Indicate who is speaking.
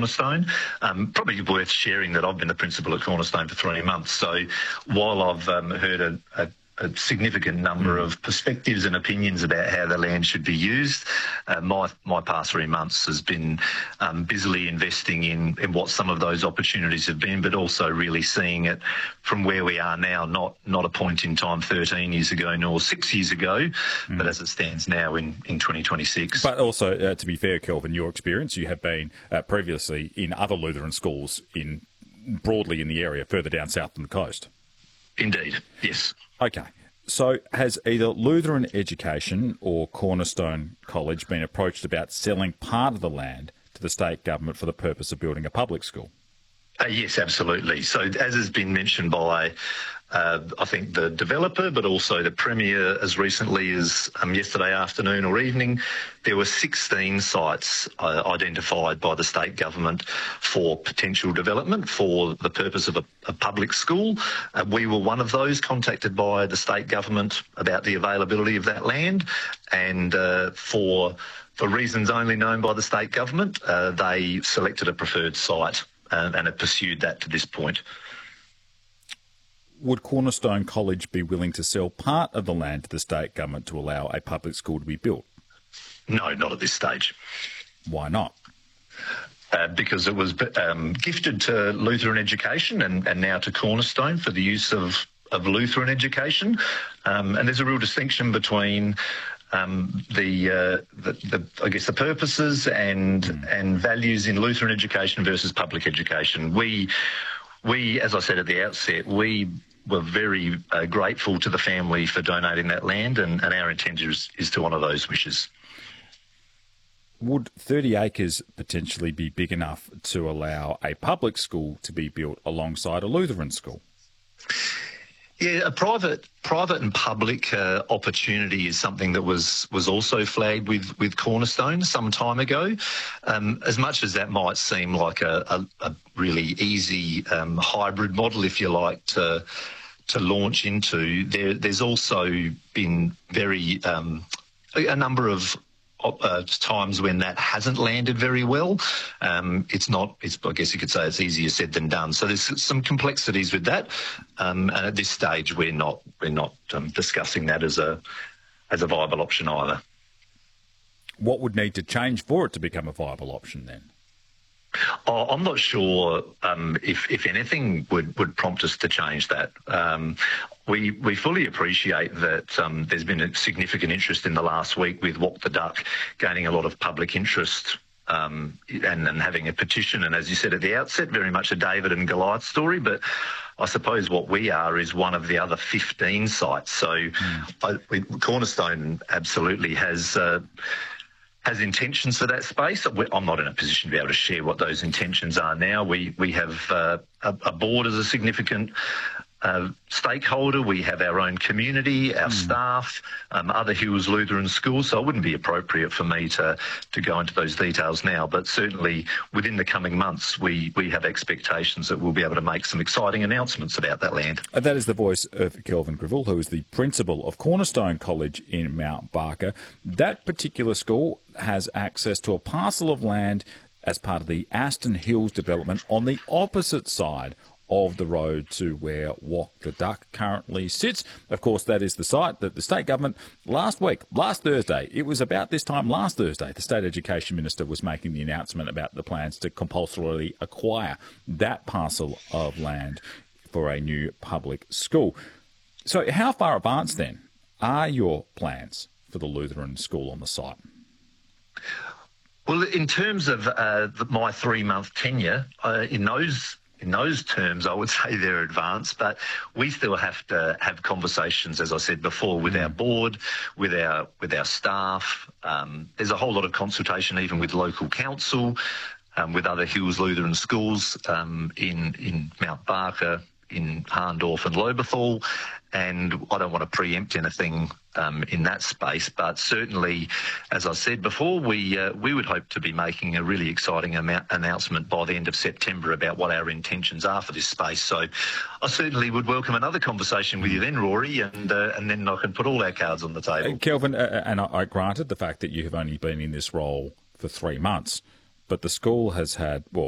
Speaker 1: Cornerstone. Probably worth sharing that I've been the principal at Cornerstone for 3 months. So while I've heard a significant number of perspectives and opinions about how the land should be used, my past 3 months has been busily investing in what some of those opportunities have been, but also really seeing it from where we are now, not a point in time 13 years ago nor 6 years ago, but as it stands now in 2026.
Speaker 2: But also, to be fair, Kelvin, your experience, you have been previously in other Lutheran schools broadly in the area, further down south on the coast.
Speaker 1: Indeed, yes.
Speaker 2: Okay. So has either Lutheran Education or Cornerstone College been approached about selling part of the land to the state government for the purpose of building a public school?
Speaker 1: Yes, absolutely. So as has been mentioned by, I think, the developer, but also the Premier as recently as yesterday afternoon or evening, there were 16 sites identified by the state government for potential development for the purpose of a public school. We were one of those contacted by the state government about the availability of that land, and for reasons only known by the state government, they selected a preferred site and have pursued that to this point.
Speaker 2: Would Cornerstone College be willing to sell part of the land to the state government to allow a public school to be built?
Speaker 1: No, not at this stage.
Speaker 2: Why not?
Speaker 1: Because it was gifted to Lutheran Education and now to Cornerstone for the use of Lutheran Education. And there's a real distinction between the purposes and values in Lutheran education versus public education. We, as I said at the outset, we were very grateful to the family for donating that land, and our intention is to honour those wishes.
Speaker 2: Would 30 acres potentially be big enough to allow a public school to be built alongside a Lutheran school?
Speaker 1: Yeah, a private and public opportunity is something that was also flagged with Cornerstone some time ago. As much as that might seem like a really easy hybrid model, if you like, to launch into, there's also been a number of times when that hasn't landed very well. I guess you could say it's easier said than done. So there's some complexities with that, and at this stage we're not discussing that as a viable option either.
Speaker 2: What would need to change for it to become a viable option then?
Speaker 1: I'm not sure if anything would prompt us to change that. We fully appreciate that there's been a significant interest in the last week with Walk the Duck gaining a lot of public interest and having a petition. And as you said at the outset, very much a David and Goliath story. But I suppose what we are is one of the other 15 sites. So Cornerstone absolutely has intentions for that space. I'm not in a position to be able to share what those intentions are now. We have a board as a significant stakeholder. We have our own community, our staff, other Hills Lutheran schools. So it wouldn't be appropriate for me to go into those details now. But certainly within the coming months, we have expectations that we'll be able to make some exciting announcements about that land.
Speaker 2: That is the voice of Kelvin Greville, who is the principal of Cornerstone College in Mount Barker. That particular school has access to a parcel of land as part of the Aston Hills development on the opposite side of the road to where Walk the Duck currently sits. Of course, that is the site that the state government last Thursday, it was about this time last Thursday, the State Education Minister was making the announcement about the plans to compulsorily acquire that parcel of land for a new public school. So how far advanced then are your plans for the Lutheran school on the site?
Speaker 1: Well, in terms of my 3-month tenure, in those terms, I would say they're advanced, but we still have to have conversations, as I said before, with our board, with our staff. There's a whole lot of consultation even with local council, with other Hills Lutheran schools in Mount Barker, in Harndorf and Loberthal, and I don't want to preempt anything in that space, but certainly, as I said before, we would hope to be making a really exciting announcement by the end of September about what our intentions are for this space. So I certainly would welcome another conversation with you then, Rory, and then I can put all our cards on the table.
Speaker 2: Kelvin, and I granted the fact that you have only been in this role for 3 months, but the school has had, well,